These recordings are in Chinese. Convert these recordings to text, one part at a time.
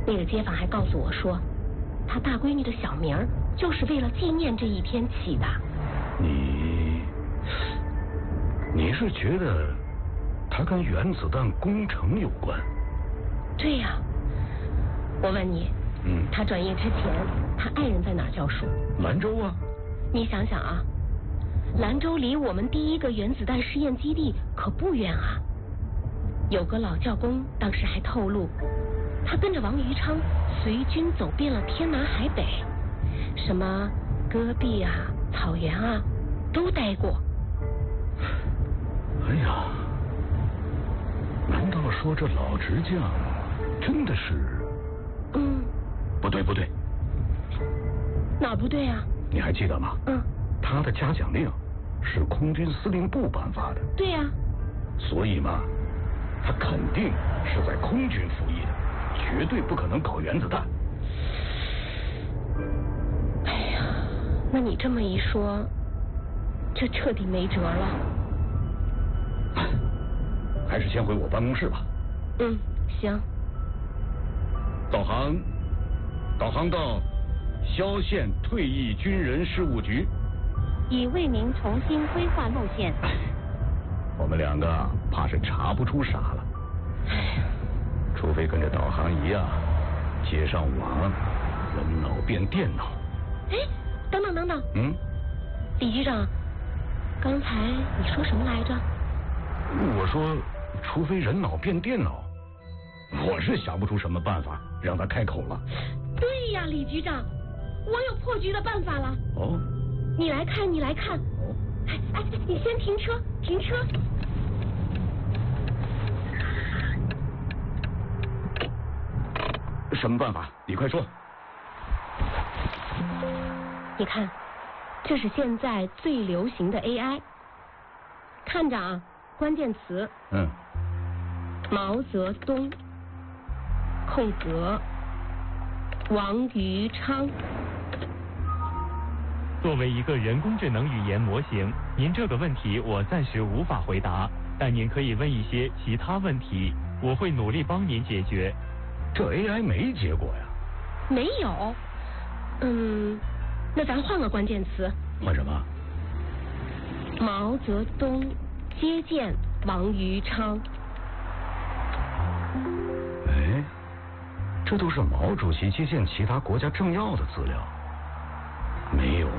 那个街坊还告诉我说，他大闺女的小名就是为了纪念这一天起的。 你是觉得他跟原子弹工程有关？ 对呀。我问你，他转业之前，他爱人在哪儿教书？ 兰州啊。 你想想啊，兰州离我们第一个原子弹试验基地可不远啊。有个老教工当时还透露，他跟着王余昌随军走遍了天南海北，什么戈壁啊、草原啊都待过。 哎呀，难道说这老执将真的是？不对。 哪不对啊？ 你还记得吗？他的嘉奖令是空军司令部颁发的。 对呀。 所以嘛，他肯定是在空军服役的，绝对不可能搞原子弹。 哎呀，那你这么一说，这彻底没辙了。 还是先回我办公室吧。 行。 导航到萧县退役军人事务局， 已为您重新规划路线。 我们两个怕是查不出啥了，除非跟着导航一样接上网，人脑变电脑。 等等。李局长，刚才你说什么来着？ 我说除非人脑变电脑，我是想不出什么办法让他开口了。 对呀，李局长，我有破局的办法了。你来看。你先停车。 什么办法？你快说。 你看，这是现在最流行的 AI。看着啊，关键词。毛泽东，空格，王余昌。 作为一个人工智能语言模型，您这个问题我暂时无法回答，但您可以问一些其他问题，我会努力帮您解决。 这 AI 没结果呀？ 没有。那咱换个关键词。 换什么？ 毛泽东接见王余昌。 这都是毛主席接见其他国家政要的资料。没有。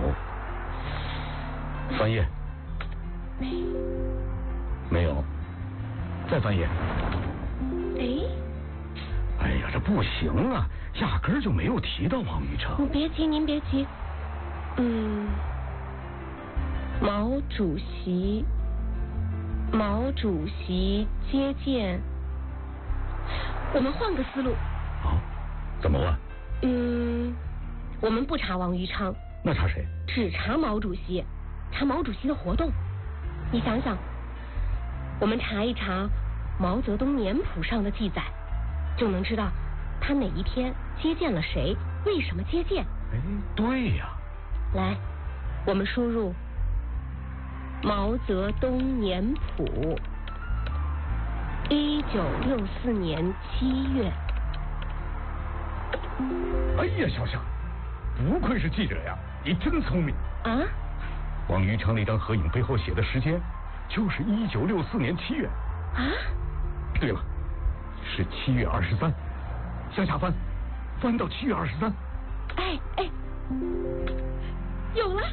翻页。没有。再翻页。哎呀，这不行啊，压根儿就没有提到王余昌。 您别急。毛主席接见。我们换个思路。 怎么问？ 我们不查王余昌。 那查谁？ 只查毛主席，查毛主席的活动。你想想，我们查一查毛泽东年谱上的记载，就能知道他哪一天接见了谁，为什么接见。 对呀。 来，我们输入毛泽东年谱，1964年7月。 哎呀，小夏，不愧是记者呀，你真聪明啊！ 王余昌那张合影背后写的时间就是1964年7月啊。 对了，是7月23，向下翻到7月23。 有了！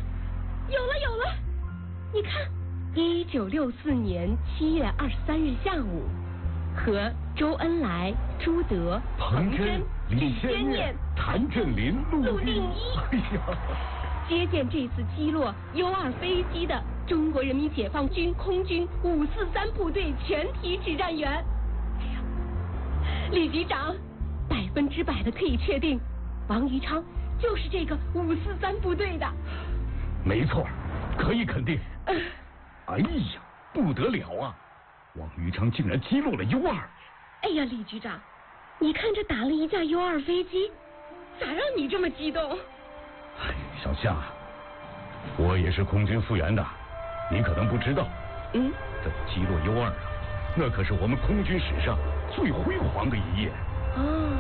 你看，1964年7月23日下午，和周恩来、朱德、彭真、李先念、 谭震林、陆定一。接见这次击落U-2飞机的中国人民解放军空军543部队全体指战员。李局长，100%的可以确定，王余昌就是这个543部队的。 没错，可以肯定。哎呀，不得了啊！王余昌竟然击落了U-2。 哎呀，李局长，你看这打了一架U-2飞机，咋让你这么激动？ 小夏，我也是空军复员的，你可能不知道。这击落U-2啊，那可是我们空军史上最辉煌的一页。